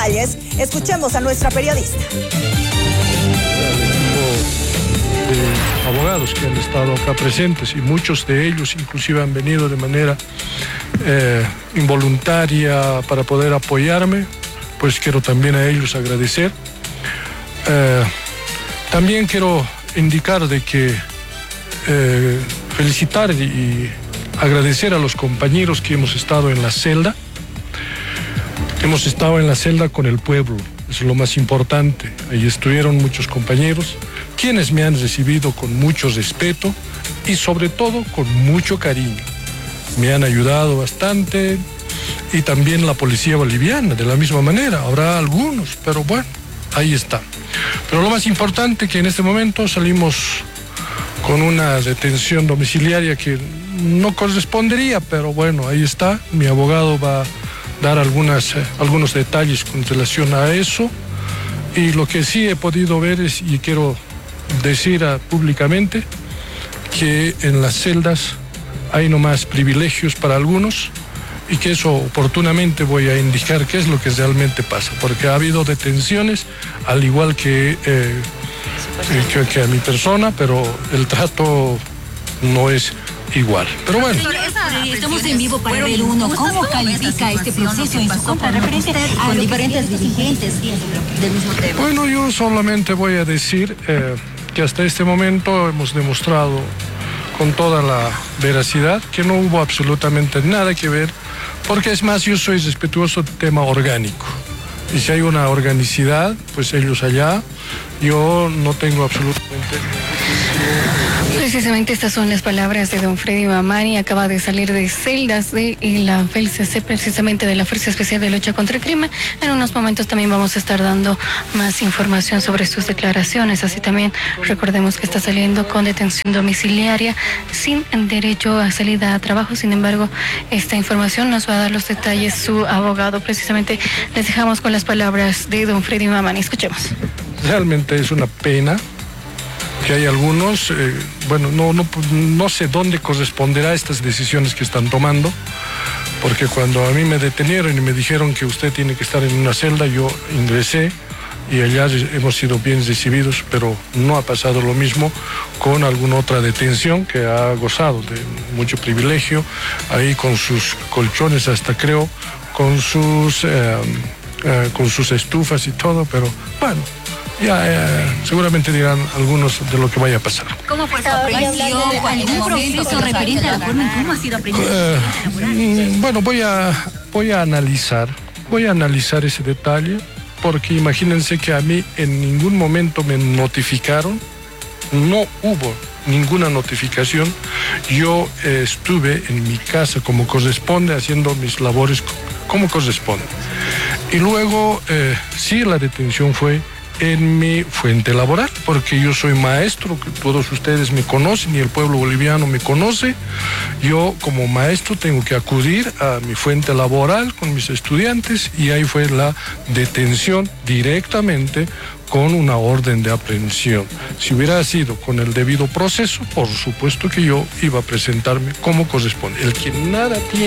detalles, escuchemos a nuestra periodista. De abogados que han estado acá presentes, y muchos de ellos inclusive han venido de manera involuntaria para poder apoyarme, pues quiero también a ellos agradecer. También quiero indicar de que felicitar y agradecer a los compañeros que hemos estado en la celda. Hemos estado en la celda con el pueblo, eso es lo más importante. Ahí estuvieron muchos compañeros, quienes me han recibido con mucho respeto y sobre todo con mucho cariño. Me han ayudado bastante, y también la policía boliviana, de la misma manera. Habrá algunos, pero bueno, ahí está. Pero lo más importante que en este momento salimos con una detención domiciliaria que no correspondería, pero bueno, ahí está. Mi abogado va a dar algunos detalles con relación a eso. Y lo que sí he podido ver es, y quiero decir públicamente, que en las celdas hay nomás privilegios para algunos, y que eso oportunamente voy a indicar qué es lo que realmente pasa, porque ha habido detenciones al igual que a mi persona, pero el trato no es igual. Pero bueno. Estamos en vivo para Red 1. ¿Cómo califica este proceso en su contra referente a diferentes dirigentes del mismo tema? Bueno, yo solamente voy a decir que hasta este momento hemos demostrado con toda la veracidad que no hubo absolutamente nada que ver, porque es más, yo soy respetuoso del tema orgánico. Y si hay una organicidad, pues ellos allá, yo no tengo absolutamente... Precisamente estas son las palabras de don Freddy Mamani. Acaba de salir de celdas de la FELCC, precisamente de la Fuerza Especial de Lucha contra el Crimen. En unos momentos también vamos a estar dando más información sobre sus declaraciones. Así también recordemos que está saliendo con detención domiciliaria sin derecho a salida a trabajo. Sin embargo, esta información nos va a dar los detalles su abogado. Precisamente les dejamos con las palabras de don Freddy Mamani. Escuchemos. Realmente es una pena que hay algunos, no sé dónde corresponderá estas decisiones que están tomando, porque cuando a mí me detenieron y me dijeron que usted tiene que estar en una celda, yo ingresé y allá hemos sido bien recibidos, pero no ha pasado lo mismo con alguna otra detención que ha gozado de mucho privilegio, ahí con sus colchones hasta creo, con sus estufas y todo, pero bueno. Seguramente dirán algunos de lo que vaya a pasar. ¿Cómo fue su aprehensión? ¿Algún proceso referente a la forma en cómo ha sido aprehensión? Bueno, voy a analizar ese detalle, porque imagínense que a mí en ningún momento me notificaron, no hubo ninguna notificación. Yo estuve en mi casa como corresponde, haciendo mis labores como corresponde. Y luego, sí, la detención fue en mi fuente laboral, porque yo soy maestro, que todos ustedes me conocen y el pueblo boliviano me conoce. Yo como maestro tengo que acudir a mi fuente laboral con mis estudiantes, y ahí fue la detención directamente con una orden de aprehensión. Si hubiera sido con el debido proceso, por supuesto que yo iba a presentarme como corresponde. El que nada tiene